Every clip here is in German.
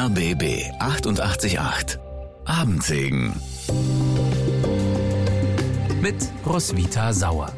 RBB 88.8 Abendsegen mit Roswitha Sauer.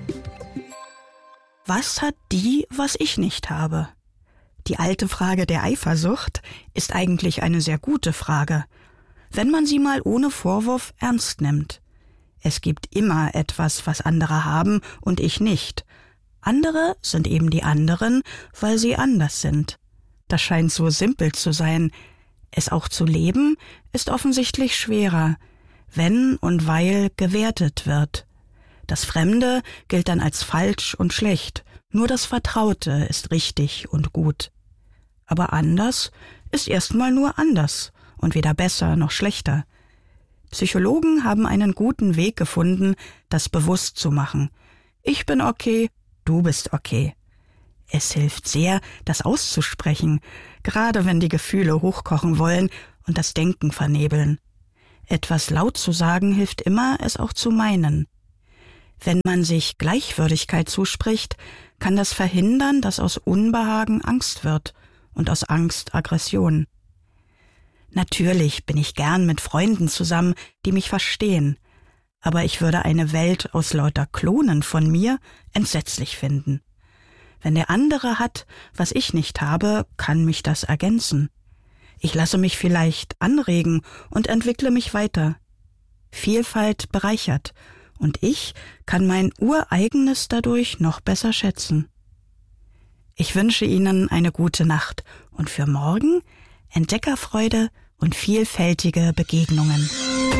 Was hat die, was ich nicht habe? Die alte Frage der Eifersucht ist eigentlich eine sehr gute Frage, wenn man sie mal ohne Vorwurf ernst nimmt. Es gibt immer etwas, was andere haben und ich nicht. Andere sind eben die anderen, weil sie anders sind. Das scheint so simpel zu sein. Es auch zu leben, ist offensichtlich schwerer, wenn und weil gewertet wird. Das Fremde gilt dann als falsch und schlecht, nur das Vertraute ist richtig und gut. Aber anders ist erstmal nur anders und weder besser noch schlechter. Psychologen haben einen guten Weg gefunden, das bewusst zu machen. Ich bin okay, du bist okay. Es hilft sehr, das auszusprechen, gerade wenn die Gefühle hochkochen wollen und das Denken vernebeln. Etwas laut zu sagen hilft immer, es auch zu meinen. Wenn man sich Gleichwürdigkeit zuspricht, kann das verhindern, dass aus Unbehagen Angst wird und aus Angst Aggression. Natürlich bin ich gern mit Freunden zusammen, die mich verstehen, aber ich würde eine Welt aus lauter Klonen von mir entsetzlich finden. Wenn der andere hat, was ich nicht habe, kann mich das ergänzen. Ich lasse mich vielleicht anregen und entwickle mich weiter. Vielfalt bereichert und ich kann mein Ureigenes dadurch noch besser schätzen. Ich wünsche Ihnen eine gute Nacht und für morgen Entdeckerfreude und vielfältige Begegnungen.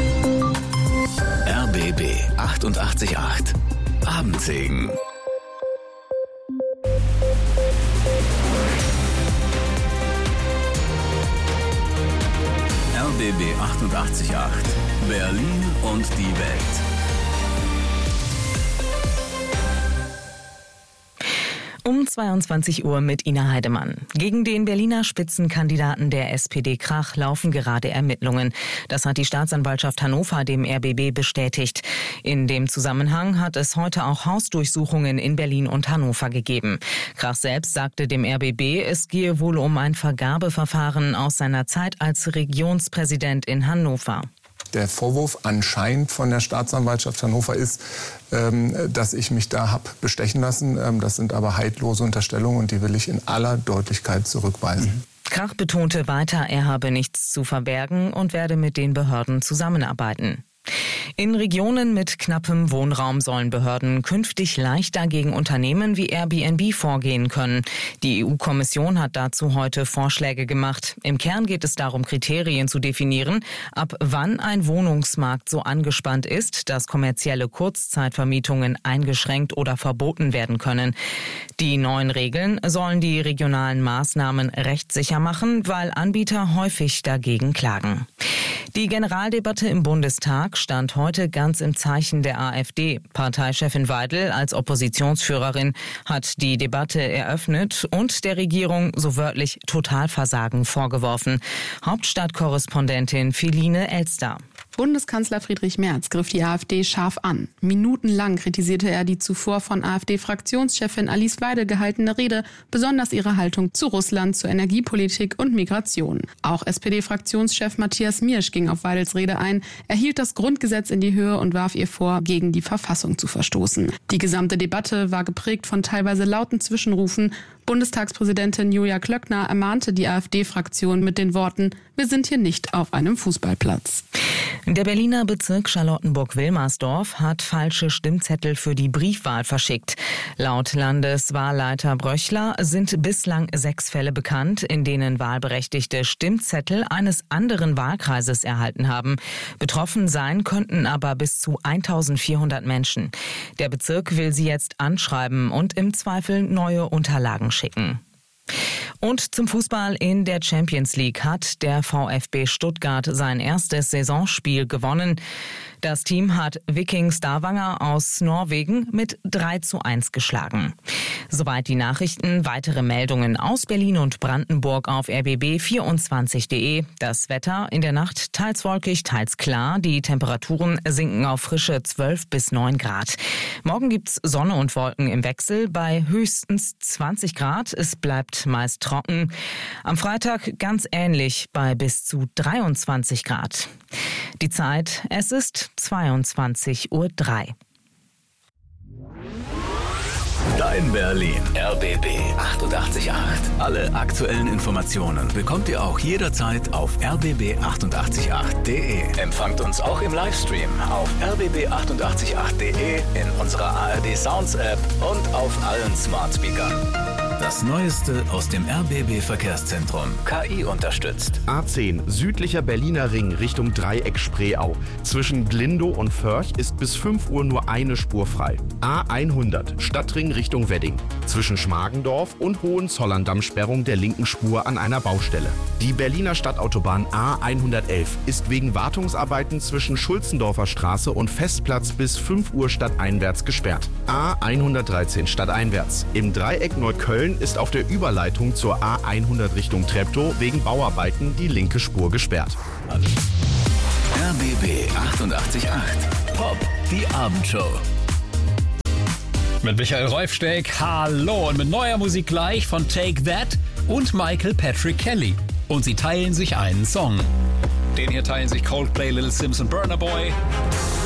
RBB 88.8 Abendsegen. RBB 88.8 Berlin und die Welt. Um 22 Uhr mit Ina Heidemann. Gegen den Berliner Spitzenkandidaten der SPD Krach laufen gerade Ermittlungen. Das hat die Staatsanwaltschaft Hannover dem RBB bestätigt. In dem Zusammenhang hat es heute auch Hausdurchsuchungen in Berlin und Hannover gegeben. Krach selbst sagte dem RBB, es gehe wohl um ein Vergabeverfahren aus seiner Zeit als Regionspräsident in Hannover. Der Vorwurf anscheinend von der Staatsanwaltschaft Hannover ist, dass ich mich da habe bestechen lassen. Das sind aber haltlose Unterstellungen und die will ich in aller Deutlichkeit zurückweisen. Krach betonte weiter, er habe nichts zu verbergen und werde mit den Behörden zusammenarbeiten. In Regionen mit knappem Wohnraum sollen Behörden künftig leichter gegen Unternehmen wie Airbnb vorgehen können. Die EU-Kommission hat dazu heute Vorschläge gemacht. Im Kern geht es darum, Kriterien zu definieren, ab wann ein Wohnungsmarkt so angespannt ist, dass kommerzielle Kurzzeitvermietungen eingeschränkt oder verboten werden können. Die neuen Regeln sollen die regionalen Maßnahmen rechtssicher machen, weil Anbieter häufig dagegen klagen. Die Generaldebatte im Bundestag stand heute ganz im Zeichen der AfD. Parteichefin Weidel als Oppositionsführerin hat die Debatte eröffnet und der Regierung so wörtlich Totalversagen vorgeworfen. Hauptstadtkorrespondentin Feline Elster. Bundeskanzler Friedrich Merz griff die AfD scharf an. Minutenlang kritisierte er die zuvor von AfD-Fraktionschefin Alice Weidel gehaltene Rede, besonders ihre Haltung zu Russland, zur Energiepolitik und Migration. Auch SPD-Fraktionschef Matthias Miersch ging auf Weidels Rede ein. Er hielt das Grundgesetz in die Höhe und warf ihr vor, gegen die Verfassung zu verstoßen. Die gesamte Debatte war geprägt von teilweise lauten Zwischenrufen. Bundestagspräsidentin Julia Klöckner ermahnte die AfD-Fraktion mit den Worten: Wir sind hier nicht auf einem Fußballplatz. Der Berliner Bezirk Charlottenburg-Wilmersdorf hat falsche Stimmzettel für die Briefwahl verschickt. Laut Landeswahlleiter Bröchler sind bislang 6 Fälle bekannt, in denen Wahlberechtigte Stimmzettel eines anderen Wahlkreises erhalten haben. Betroffen sein könnten aber bis zu 1400 Menschen. Der Bezirk will sie jetzt anschreiben und im Zweifel neue Unterlagen schicken. Und zum Fußball in der Champions League hat der VfB Stuttgart sein erstes Saisonspiel gewonnen. Das Team hat Viking Stavanger aus Norwegen mit 3:1 geschlagen. Soweit die Nachrichten. Weitere Meldungen aus Berlin und Brandenburg auf rbb24.de. Das Wetter in der Nacht teils wolkig, teils klar. Die Temperaturen sinken auf frische 12 bis 9 Grad. Morgen gibt's Sonne und Wolken im Wechsel bei höchstens 20 Grad. Es bleibt meist trocken. Am Freitag ganz ähnlich bei bis zu 23 Grad. Die Zeit, es ist 22:03 Uhr. Dein Berlin. RBB 888. Alle aktuellen Informationen bekommt ihr auch jederzeit auf rbb888.de. Empfangt uns auch im Livestream auf rbb888.de, in unserer ARD Sounds App und auf allen Smart Speakern. Das Neueste aus dem RBB Verkehrszentrum. KI unterstützt. A10, südlicher Berliner Ring Richtung Dreieck Spreeau. Zwischen Glindow und Förch ist bis 5 Uhr nur eine Spur frei. A100, Stadtring Richtung Wedding. Zwischen Schmargendorf und Hohenzollern-Damm-Sperrung der linken Spur an einer Baustelle. Die Berliner Stadtautobahn A111 ist wegen Wartungsarbeiten zwischen Schulzendorfer Straße und Festplatz bis 5 Uhr stadteinwärts gesperrt. A113 stadteinwärts. Im Dreieck Neukölln ist auf der Überleitung zur A100 Richtung Treptow wegen Bauarbeiten die linke Spur gesperrt. RBB 888. Pop, die Abendshow. Mit Michael Reufsteig, hallo, und mit neuer Musik gleich von Take That und Michael Patrick Kelly. Und sie teilen sich einen Song. Den hier teilen sich Coldplay, Little Sims und Burna Boy.